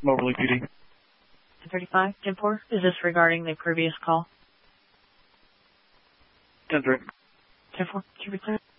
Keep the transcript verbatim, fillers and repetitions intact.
Moberly P D. ten thirty-five, ten four. Is this regarding the previous call? ten three. ten four, can you be clear?